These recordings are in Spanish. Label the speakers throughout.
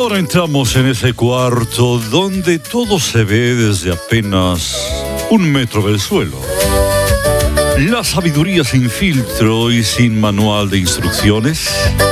Speaker 1: ahora entramos en ese cuarto donde todo se ve desde apenas 1 metro del suelo. La sabiduría sin filtro y sin manual de instrucciones.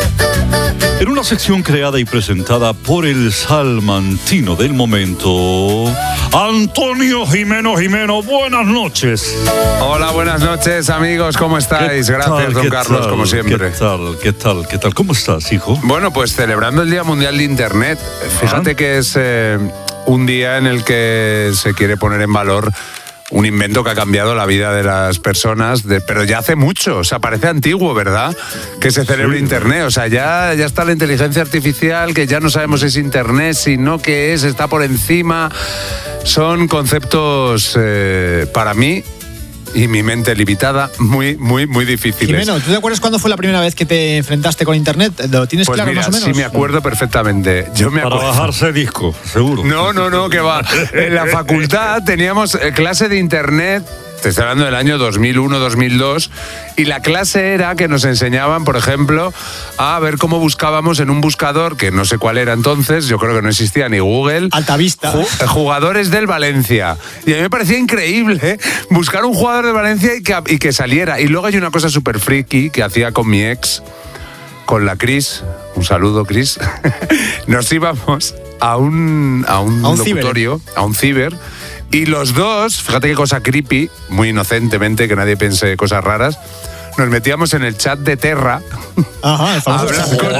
Speaker 1: En una sección creada y presentada por el salmantino del momento, Antonio Jimeno. Buenas noches.
Speaker 2: Hola, buenas noches, amigos. ¿Cómo estáis? Gracias, don Carlos, como siempre.
Speaker 1: ¿Qué tal? ¿Cómo estás, hijo?
Speaker 2: Bueno, pues celebrando el Día Mundial de Internet. Fíjate que es un día en el que se quiere poner en valor un invento que ha cambiado la vida de las personas, pero ya hace mucho, o sea, parece antiguo, ¿verdad? Que se celebre Internet, o sea, ya está la inteligencia artificial, que ya no sabemos si es Internet, si no, qué es, está por encima. Son conceptos, para mí, y mi mente limitada, muy difíciles.
Speaker 3: Jimeno, ¿tú te acuerdas cuándo fue la primera vez que te enfrentaste con Internet? ¿Lo tienes
Speaker 2: pues
Speaker 3: claro,
Speaker 2: mira,
Speaker 3: más o menos?
Speaker 2: Sí, me acuerdo perfectamente.
Speaker 1: Para bajarse disco, seguro.
Speaker 2: No, que va. En la facultad teníamos clase de Internet. Te estoy hablando del año 2001-2002, y la clase era que nos enseñaban, por ejemplo, a ver cómo buscábamos en un buscador, que no sé cuál era entonces, yo creo que no existía ni Google.
Speaker 3: Altavista.
Speaker 2: Jugadores del Valencia. Y a mí me parecía increíble buscar un jugador de Valencia y que saliera. Y luego hay una cosa súper friki que hacía con mi ex, con la Cris. Un saludo, Cris. Nos íbamos a un locutorio, a un ciber. Y los dos, fíjate qué cosa creepy, muy inocentemente, que nadie piense cosas raras, nos metíamos en el chat de Terra.
Speaker 3: Ajá, el famoso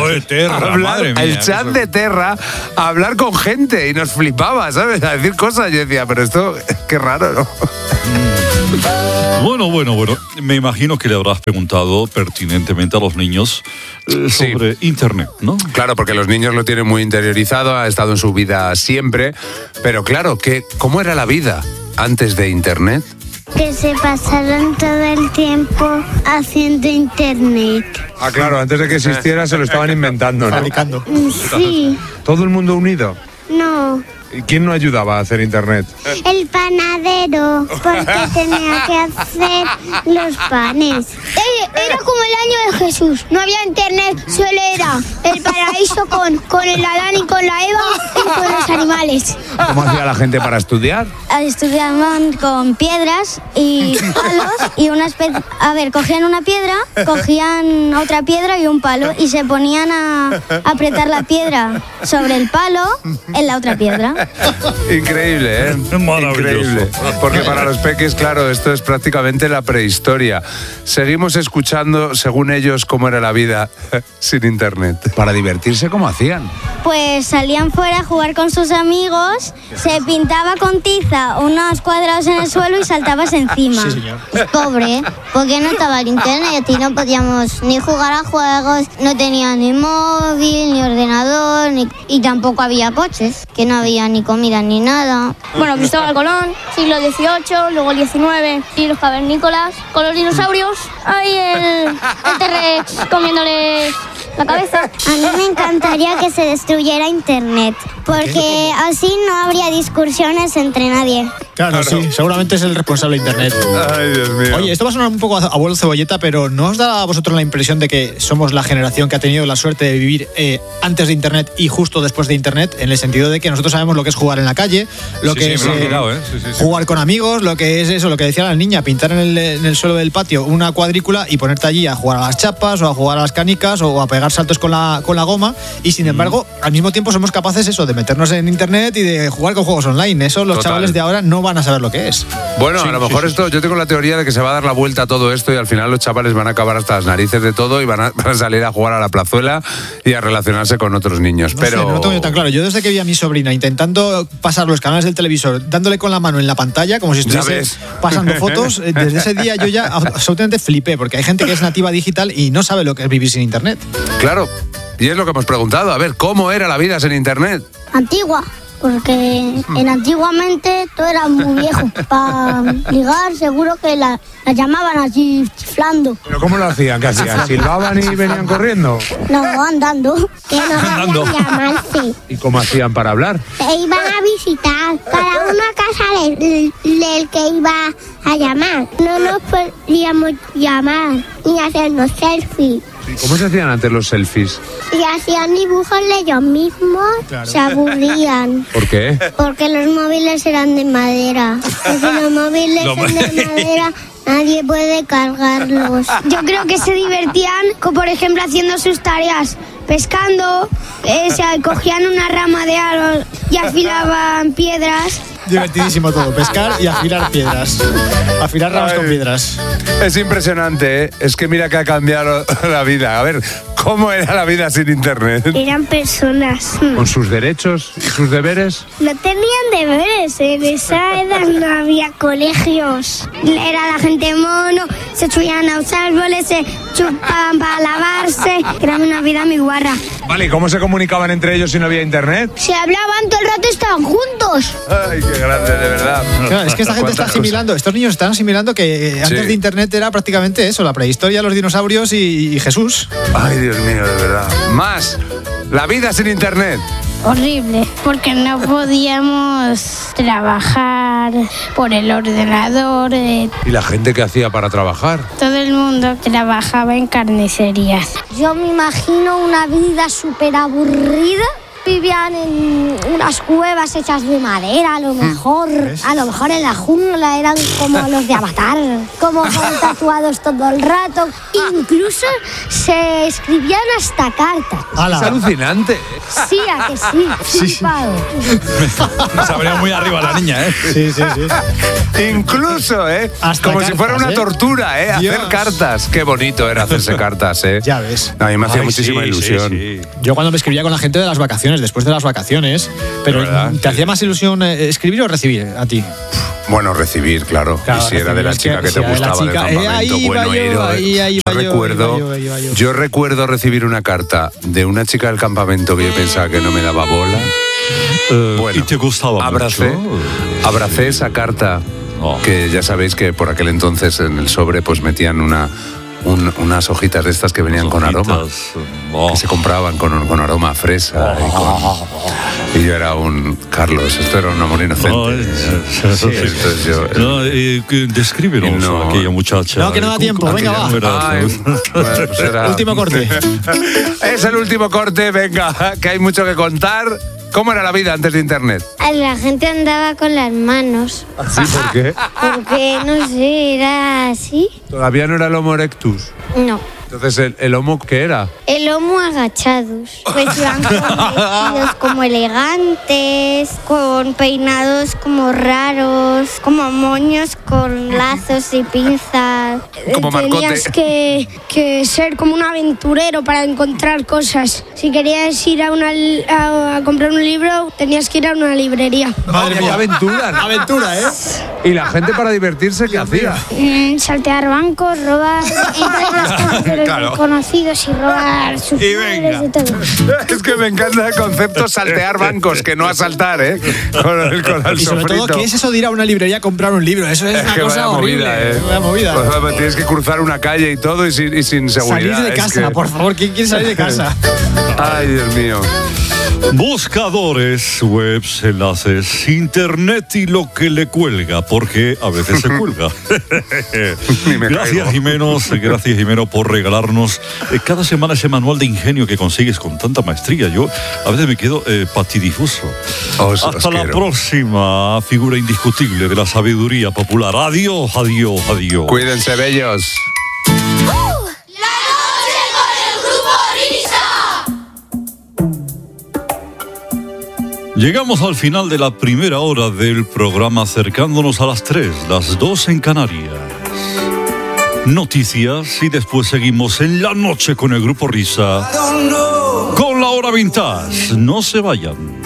Speaker 2: el chat de Terra, a hablar con gente, y nos flipaba, ¿sabes? A decir cosas. Yo decía, pero esto, qué raro, ¿no?
Speaker 1: Bueno. Me imagino que le habrás preguntado pertinentemente a los niños sobre Internet, ¿no?
Speaker 2: Claro, porque los niños lo tienen muy interiorizado, ha estado en su vida siempre. Pero claro, ¿cómo era la vida antes de Internet?
Speaker 4: Que se pasaron todo el tiempo haciendo Internet.
Speaker 2: Ah, claro, antes de que existiera se lo estaban inventando, ¿no?
Speaker 3: Fabricando.
Speaker 4: Sí.
Speaker 2: ¿Todo el mundo unido?
Speaker 4: No.
Speaker 2: ¿Y quién no ayudaba a hacer Internet?
Speaker 4: El panadero, porque tenía que hacer los panes. Era como el año de Jesús. No había Internet, solo era el paraíso con el Adán y con la Eva y con los animales.
Speaker 2: ¿Cómo hacía la gente para estudiar?
Speaker 5: Estudiaban con piedras y palos y una especie... A ver, cogían una piedra, cogían otra piedra y un palo y se ponían a apretar la piedra sobre el palo en la otra piedra.
Speaker 2: Increíble, ¿eh?
Speaker 1: Maravilloso.
Speaker 2: Increíble. Porque para los peques, claro, esto es prácticamente la prehistoria. Seguimos escuchando, según ellos, cómo era la vida sin Internet. Para divertirse, ¿cómo hacían?
Speaker 5: Pues salían fuera a jugar con sus amigos, se pintaba con tiza unos cuadrados en el suelo y saltabas encima.
Speaker 3: Sí, señor.
Speaker 4: Es pobre, porque no estaba el Internet y no podíamos ni jugar a juegos, no tenía ni móvil, ni ordenador, y tampoco había coches, que no había ni comida ni nada.
Speaker 6: Bueno, Cristóbal Colón, siglo XVIII, luego el XIX, y los cavernícolas, con los dinosaurios, ahí el T-Rex comiéndoles la cabeza.
Speaker 4: A mí me encantaría que se destruyera Internet, porque así no habría discusiones entre nadie.
Speaker 3: Claro, sí, seguramente es el responsable de Internet.
Speaker 2: Ay, Dios mío.
Speaker 3: Oye, esto va a sonar un poco a abuelo cebolleta, pero ¿no os da a vosotros la impresión de que somos la generación que ha tenido la suerte de vivir antes de Internet y justo después de Internet? En el sentido de que nosotros sabemos lo que es jugar en la calle, lo que es jugar con amigos, lo que es eso, lo que decía la niña, pintar en el suelo del patio una cuadrícula y ponerte allí a jugar a las chapas o a jugar a las canicas o a pegar saltos con la goma, y sin embargo, al mismo tiempo somos capaces eso de meternos en Internet y de jugar con juegos online. Eso los chavales de ahora no van a saber lo que es.
Speaker 2: Bueno, a lo mejor esto, yo tengo la teoría de que se va a dar la vuelta a todo esto y al final los chavales van a acabar hasta las narices de todo y van a salir a jugar a la plazuela y a relacionarse con otros niños.
Speaker 3: No sé, no lo tengo yo tan claro. Yo desde que vi a mi sobrina intentando pasar los canales del televisor, dándole con la mano en la pantalla, como si estuviese pasando fotos, desde ese día yo ya absolutamente flipé, porque hay gente que es nativa digital y no sabe lo que es vivir sin Internet.
Speaker 2: Claro, y es lo que hemos preguntado. A ver, ¿cómo era la vida sin Internet?
Speaker 4: Antigua. Porque antiguamente todo era muy viejo. Para ligar seguro que la llamaban así chiflando.
Speaker 2: ¿Pero cómo lo hacían? ¿Qué hacían? ¿Silbaban y venían corriendo?
Speaker 4: No, andando. Que no sabían llamarse.
Speaker 2: ¿Y cómo hacían para hablar?
Speaker 4: Se iban a visitar cada una casa del que iba a llamar. No nos podíamos llamar ni hacernos selfies.
Speaker 2: ¿Cómo se hacían antes los selfies?
Speaker 4: Y hacían dibujos de ellos mismos,
Speaker 3: Claro.
Speaker 4: se aburrían.
Speaker 2: ¿Por qué?
Speaker 4: Porque los móviles eran de madera. Y si los móviles son de madera, nadie puede cargarlos.
Speaker 6: Yo creo que se divertían, por ejemplo, haciendo sus tareas, pescando, cogían una rama de árbol y afilaban piedras.
Speaker 3: Divertidísimo todo, pescar y afilar piedras. Afilar ramas con piedras.
Speaker 2: Es impresionante, ¿eh? Es que mira que ha cambiado la vida. A ver, ¿cómo era la vida sin internet?
Speaker 4: Eran personas.
Speaker 2: Con sus derechos y sus deberes.
Speaker 4: No tenían deberes, en esa edad no había colegios.
Speaker 6: Era la gente mono, se subían a los árboles, se chupaban para lavarse. Era una vida muy guarra.
Speaker 2: Vale, ¿y cómo se comunicaban entre ellos si no había internet?
Speaker 4: Se hablaban todo el rato, estaban juntos.
Speaker 2: Ay, qué grande, de verdad.
Speaker 3: Claro, es que esta gente está
Speaker 2: ¿Cuántas
Speaker 3: asimilando, estos niños están asimilando que antes
Speaker 2: Sí.
Speaker 3: de internet era prácticamente eso, la prehistoria, los dinosaurios y Jesús.
Speaker 2: cosas? Ay, Dios mío, de verdad. Más, la vida sin internet.
Speaker 6: Horrible, porque no podíamos trabajar por el ordenador.
Speaker 2: ¿Y la gente qué hacía para trabajar?
Speaker 6: Todo el mundo trabajaba en carnicerías.
Speaker 4: Yo me imagino una vida súper aburrida. Vivían en unas cuevas hechas de madera, a lo mejor. A lo mejor en la jungla eran como los de Avatar. Como con tatuados todo el rato. Incluso se escribían hasta cartas.
Speaker 3: ¡Hala!
Speaker 2: Es alucinante.
Speaker 4: Sí, a que sí. Flipado.
Speaker 1: Se abría muy arriba la niña, ¿eh?
Speaker 3: Sí, sí, sí.
Speaker 2: Incluso, ¿eh?
Speaker 3: Hasta
Speaker 2: Como si fuera
Speaker 3: cartas,
Speaker 2: una
Speaker 3: ¿eh?
Speaker 2: tortura, ¿eh?
Speaker 3: Dios.
Speaker 2: Hacer cartas. Qué bonito era hacerse cartas, ¿eh?
Speaker 3: Ya ves.
Speaker 2: A mí me hacía
Speaker 1: Ay,
Speaker 2: muchísima
Speaker 1: sí,
Speaker 2: ilusión.
Speaker 1: sí, sí.
Speaker 3: Yo cuando me escribía con la gente de las vacaciones, después de las vacaciones, pero
Speaker 2: De verdad.
Speaker 3: ¿te hacía más ilusión escribir o recibir a ti?
Speaker 2: Bueno, recibir, claro.
Speaker 3: Claro,
Speaker 2: Y si era de la
Speaker 3: recibir,
Speaker 2: chica que
Speaker 3: si
Speaker 2: te
Speaker 3: era de la
Speaker 2: gustaba del
Speaker 3: chica,
Speaker 2: campamento,
Speaker 3: ahí
Speaker 2: bueno,
Speaker 3: iba yo,
Speaker 2: héroe.
Speaker 3: ahí iba yo,
Speaker 2: recuerdo,
Speaker 3: iba yo.
Speaker 2: yo recuerdo recibir una carta de una chica del campamento que yo pensaba que no me daba bola. Bueno,
Speaker 1: ¿Y te gustaba mucho?
Speaker 2: Abracé esa carta,
Speaker 1: Oh.
Speaker 2: que ya sabéis que por aquel entonces en el sobre pues metían unas hojitas de estas que venían con aroma.
Speaker 1: Hojitas, oh.
Speaker 2: Que se compraban con aroma a fresa. Y yo era un... Carlos, esto era un amor inocente.
Speaker 1: No,
Speaker 2: Entonces yo...
Speaker 1: No, descríbenos
Speaker 2: No.
Speaker 1: a aquella muchacha.
Speaker 3: No, que no da tiempo,
Speaker 1: ¿Cómo
Speaker 3: venga, va.
Speaker 1: era?
Speaker 2: Ay, bueno, pues era-
Speaker 3: Último corte.
Speaker 2: Es el último corte, venga, que hay mucho que contar. ¿Cómo era la vida antes de internet?
Speaker 4: La gente andaba con las manos.
Speaker 2: ¿Sí? ¿Por qué?
Speaker 4: Porque, no sé, era así.
Speaker 2: Todavía no era el Homo erectus.
Speaker 4: No.
Speaker 2: Entonces, ¿el Homo qué era?
Speaker 4: El homo agachados. Pues iban con vestidos como elegantes, con peinados como raros, como moños con lazos y pinzas.
Speaker 2: Como Marcote.
Speaker 6: Tenías que ser como un aventurero para encontrar cosas. Si querías ir a comprar un libro, tenías que ir a una librería.
Speaker 3: Madre mía.
Speaker 2: aventura.
Speaker 3: Aventura, ¿eh?
Speaker 2: ¿Y la gente para divertirse qué hacía?
Speaker 6: Saltear bancos, robar, entrar en las casas de los
Speaker 2: Claro.
Speaker 6: desconocidos y robar sus
Speaker 2: Y
Speaker 6: madres
Speaker 2: venga.
Speaker 6: y todo.
Speaker 2: Es que me encanta el concepto saltear bancos, que no asaltar, ¿eh? Con el
Speaker 3: Y sobre todo,
Speaker 2: sofrito.
Speaker 3: ¿qué es eso de ir a una librería a comprar un libro? Eso es una
Speaker 2: que
Speaker 3: cosa
Speaker 2: vaya
Speaker 3: horrible.
Speaker 2: movida, ¿eh?
Speaker 3: Vaya movida.
Speaker 2: Pues, tienes que cruzar una calle y todo y sin seguridad.
Speaker 3: Salir de
Speaker 2: Es
Speaker 3: casa,
Speaker 2: que-
Speaker 3: por favor. ¿Quién quiere salir de casa?
Speaker 2: Ay, Dios mío.
Speaker 1: Buscadores, webs, enlaces, internet y lo que le cuelga, porque a veces se cuelga.
Speaker 2: Ni me
Speaker 1: Gracias,
Speaker 2: caigo.
Speaker 1: Gracias, Jimeno, por regalarnos cada semana ese manual de ingenio que consigues con tanta maestría. Yo a veces me quedo patidifuso.
Speaker 2: Os
Speaker 1: Hasta la
Speaker 2: quiero.
Speaker 1: próxima, figura indiscutible de la sabiduría popular. Adiós, adiós, adiós.
Speaker 2: Cuídense, bellos.
Speaker 1: Llegamos al final de la primera hora del programa, acercándonos a las 3, las 2 en Canarias. Noticias y después seguimos en la noche con el Grupo Risa. Con la hora vintage. No se vayan.